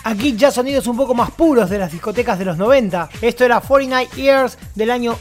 Aquí ya sonidos un poco más puros de las discotecas de los 90. Esto era 49 Years del año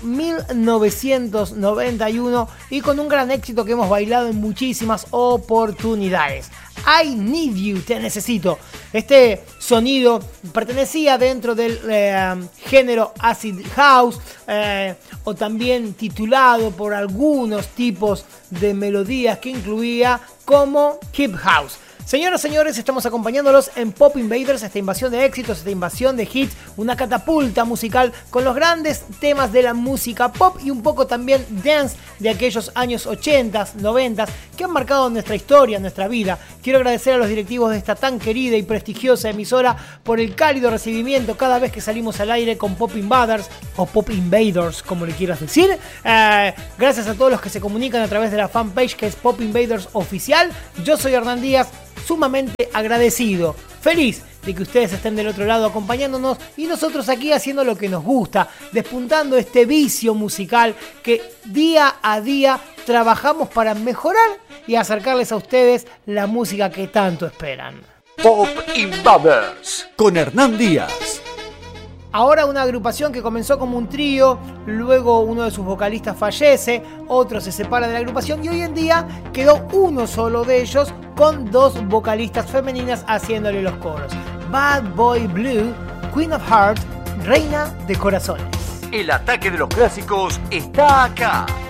1991 y con un gran éxito que hemos bailado en muchísimas oportunidades. I Need You, te necesito. Este sonido pertenecía dentro del género Acid House o también titulado por algunos tipos de melodías que incluía como Hip House. Señoras y señores, estamos acompañándolos en Pop Invaders, esta invasión de éxitos, esta invasión de hits, una catapulta musical con los grandes temas de la música pop y un poco también dance de aquellos años 80, 90 que han marcado nuestra historia, nuestra vida. Quiero agradecer a los directivos de esta tan querida y prestigiosa emisora por el cálido recibimiento cada vez que salimos al aire con Pop Invaders o Pop Invaders, como le quieras decir. Gracias a todos los que se comunican a través de la fanpage que es Pop Invaders Oficial. Yo soy Hernán Díaz, sumamente agradecido, feliz de que ustedes estén del otro lado acompañándonos y nosotros aquí haciendo lo que nos gusta, despuntando este vicio musical que día a día trabajamos para mejorar y acercarles a ustedes la música que tanto esperan. Pop Invaders con Hernán Díaz. Ahora una agrupación que comenzó como un trío, luego uno de sus vocalistas fallece, otro se separa de la agrupación y hoy en día quedó uno solo de ellos con dos vocalistas femeninas haciéndole los coros. Bad Boy Blue, Queen of Hearts, Reina de Corazones. El ataque de los clásicos está acá.